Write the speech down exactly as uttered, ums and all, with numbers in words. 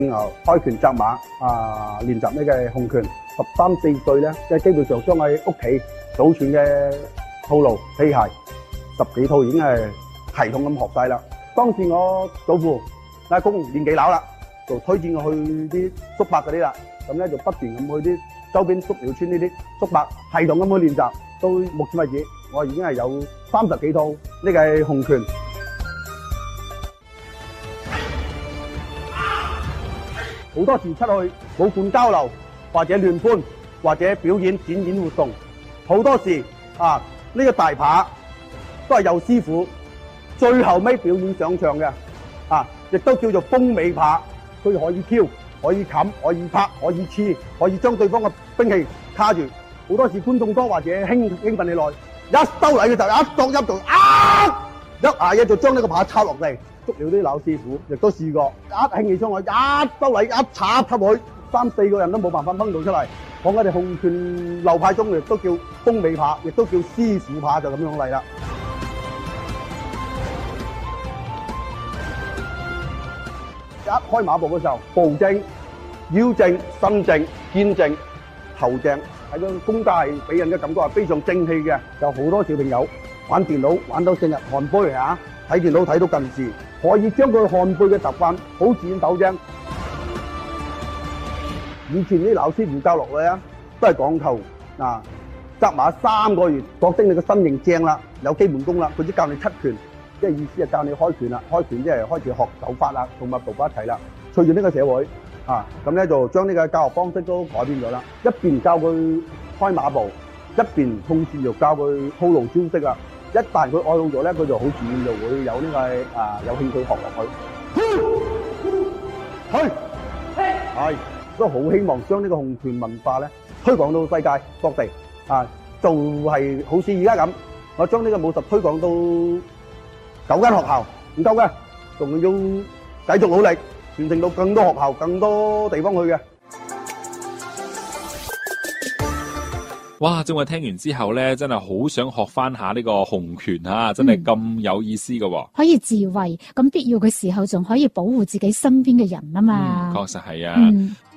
啊，開拳紮馬啊，練習呢個紅拳。十三四歲咧，即係基本上將喺屋企祖傳嘅套路器械十幾套已經係系統咁學晒啦。當時我祖父阿公年紀老啦，就推薦我去啲叔伯嗰啲啦，咁咧就不斷咁去啲周邊叔寮村呢啲叔伯系統咁去練習。到目前為止，我已經係有三十幾套呢個係紅拳。好多時出去武館交流，或者聯歡，或者表演展演活動，好多時啊呢個大扒都係由師傅最後尾表演上場嘅，啊亦都叫做風尾扒，佢可以挑，可以冚，可以拍，可以刺，可以將對方嘅兵器卡住。好多時觀眾多或者興興奮起來，一收嚟嘅就一作一就啊一下嘢就將呢個扒插落地。足療啲老師傅亦都試過，一興起上來一收嚟一插插佢，三四個人都冇辦法掹到出嚟。講我哋紅拳流派中亦都叫風尾扒，亦都叫師傅扒，就咁樣嚟啦。一開馬步嘅時候，步正、腰正、身正、肩正、頭正，喺個功架係俾人嘅感覺係非常正氣嘅。有好多小朋友玩電腦玩到成日寒背嚇，睇電腦睇到近視，可以將佢寒背嘅習慣好自然糾正。以前啲老師傅教落去啊，都係講求啊，紮馬三個月，覺得你個身形正啦，有基本功啦，佢先教你七拳，即係意思係教你開拳啦，開拳即係開始學手法啦，同埋步法一齊啦。隨住呢個社會啊，咁咧就將呢個教學方式都改變咗啦，一邊教佢開馬步，一邊同時又教佢套路招式啦。一旦佢愛好咗咧，佢就好自然就會有呢個啊有興趣學落去。去，係。都好希望將呢個紅拳文化咧推廣到世界各地啊！就係、是、好似而家咁，我將呢個武術推廣到九間學校唔夠嘅，仲要繼續努力傳承到更多學校、更多地方去嘅。 哇！正話聽完之後咧，真係好想學翻下呢個紅拳啊！真係咁有意思嘅、啊嗯。 可以自衛，咁必要嘅時候仲可以保護自己身邊嘅人啊嘛。 嗯，確實係啊。 嗯